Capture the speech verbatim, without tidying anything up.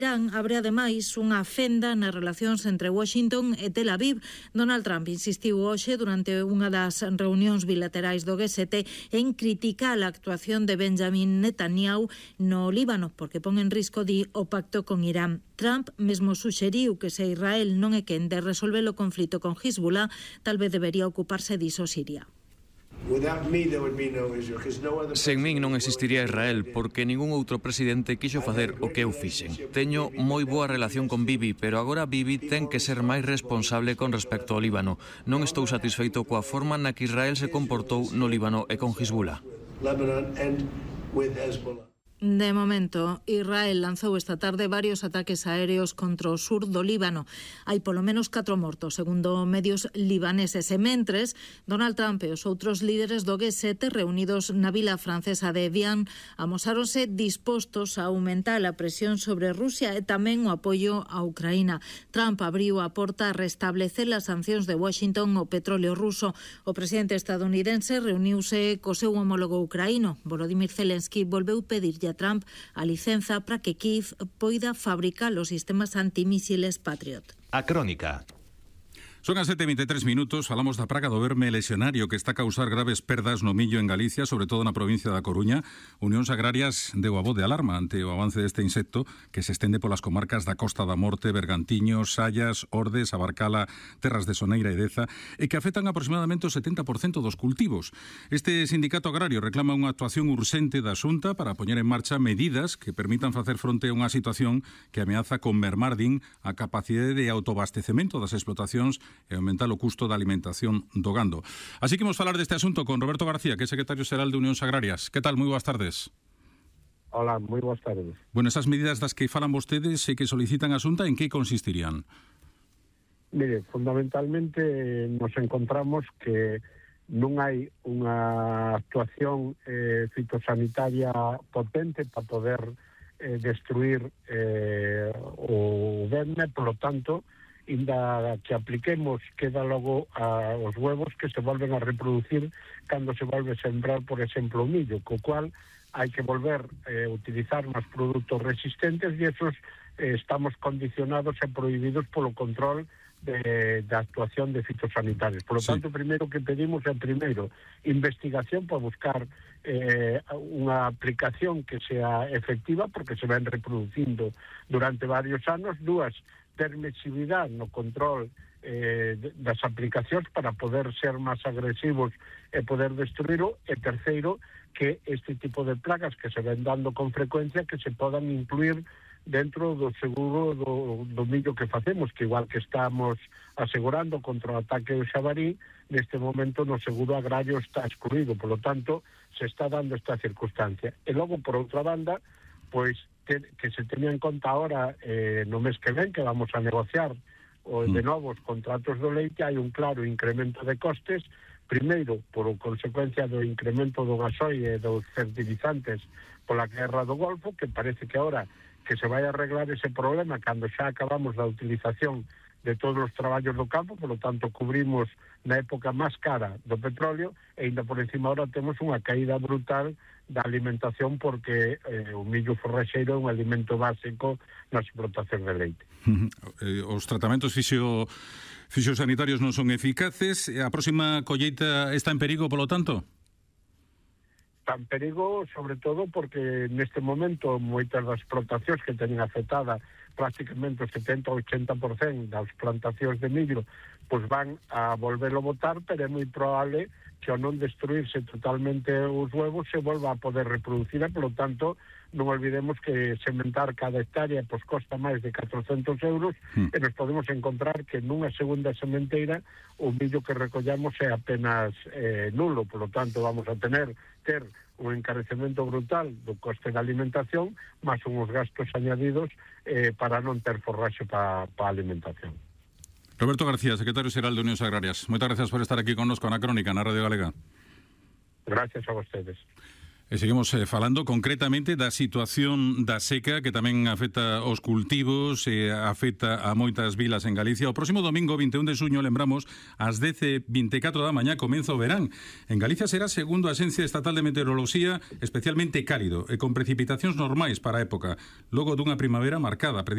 Irán abre ademais unha fenda nas relacións entre Washington e Tel Aviv. Donald Trump insistiu hoxe durante unha das reunións bilaterais do G sete en criticar a actuación de Benjamin Netanyahu no Líbano porque pon en risco di o pacto con Irán. Trump mesmo suxeriu que se Israel non é quen de resolver o conflito con Hezbollah, tal vez debería ocuparse diso Siria. Sen min non existiría Israel porque ningún outro presidente quixo facer o que eu fixen. Teño moi boa relación con Bibi, pero agora Bibi ten que ser máis responsable con respecto ao Líbano. Non estou satisfeito coa forma na que Israel se comportou no Líbano e con Hezbollah. De momento, Israel lanzou esta tarde varios ataques aéreos contra o sur do Líbano. Hai polo menos catro mortos, segundo medios libaneses. E mentres, Donald Trump e os outros líderes do G sete reunidos na vila francesa de Evian amosáronse dispostos a aumentar a presión sobre Rusia e tamén o apoio a Ucraína. Trump abriu a porta a restablecer as sancións de Washington ao petróleo ruso. O presidente estadounidense reuniuse co seu homólogo ucraíno. Volodymyr Zelensky volveu pedirlle a Trump a licenza para que Kiev poida fabricar os sistemas antimísiles Patriot. A crónica. Son as sete e vinte e tres minutos, falamos da praga do verme lesionario que está a causar graves perdas no millo en Galicia, sobre todo na provincia da Coruña. Unións Agrarias deu a voz de alarma ante o avance deste insecto que se estende polas comarcas da Costa da Morte, Bergantiños, Sallas, Ordes, Abarcala, Terras de Soneira e Deza e que afectan aproximadamente o setenta por cento dos cultivos. Este sindicato agrario reclama unha actuación urxente da Xunta para poñer en marcha medidas que permitan facer fronte a unha situación que ameaza con mermar din a capacidade de autoabastecemento das explotacións e aumentar o custo da alimentación do gando. Así que imos falar deste asunto con Roberto García, que é secretario xeral de Unións Agrarias. Que tal? Moi boas tardes. Hola, moi boas tardes. Bueno, esas medidas das que falan vostedes e que solicitan a Xunta, en que consistirían? Mire, fundamentalmente nos encontramos que non hai unha actuación eh, fitosanitaria potente para poder eh, destruir eh, o verme, polo tanto, inda que apliquemos queda logo a, os huevos que se volven a reproducir cando se volve a sembrar, por exemplo, o millo, co cual hai que volver a eh, utilizar máis produtos resistentes e esos eh, estamos condicionados e prohibidos polo control de, de actuación de fitosanitarios. Por lo sí. tanto, o primeiro que pedimos é, primeiro, investigación para buscar eh, unha aplicación que sea efectiva, porque se ven reproducindo durante varios anos. Dúas, permisividade no control eh, das aplicacións para poder ser máis agresivos e poder destruílo. E terceiro, que este tipo de plagas que se ven dando con frecuencia que se podan incluir dentro do seguro do, do millo que facemos, que igual que estamos asegurando contra o ataque do xabarí, neste momento no seguro agrario está excluído, por lo tanto se está dando esta circunstancia. E logo, por outra banda, pois que se tenía en conta ahora eh, no mes que ven, que vamos a negociar o, de novos contratos do leite, hai un claro incremento de costes, primeiro por consecuencia do incremento do gasoil e dos fertilizantes pola guerra do Golfo, que parece que ahora que se vai a arreglar ese problema cando xa acabamos da utilización de todos os traballos do campo, por lo tanto cubrimos na época máis cara do petróleo e ainda por encima ahora temos unha caída brutal da alimentación porque eh, o millo forraxeiro é un alimento básico na explotación de leite. Os tratamentos fixio, fixosanitarios non son eficaces. A próxima colleita está en perigo, polo tanto? Está en perigo, sobre todo, porque neste momento moitas das explotacións que teñen afectada prácticamente o setenta a oitenta por cento das plantacións de millo pois van a volverlo botar, pero é moi probable que ao non destruirse totalmente os huevos se volva a poder reproducir e, por lo tanto, non olvidemos que sementar cada hectárea pois costa máis de catrocentos euros mm. e nos podemos encontrar que nunha segunda sementeira o millo que recollamos é apenas eh, nulo, por lo tanto vamos a tener ter un encarecemento brutal do coste da alimentación máis unhos gastos añadidos eh, para non ter forraxe para pa a alimentación. Roberto García, secretario xeral de Unións Agrarias. Moitas gracias por estar aquí connosco na Crónica, na Radio Galega. Gracias a vostedes. E seguimos eh, falando concretamente da situación da seca que tamén afecta os cultivos e afecta a moitas vilas en Galicia. O próximo domingo, vinte e un de xuño, lembramos, ás dez e vinte e catro da mañá comeza o verán. En Galicia será, segundo a Axencia Estatal de Meteoroloxía, especialmente cálido e con precipitacións normais para a época, logo dunha primavera marcada.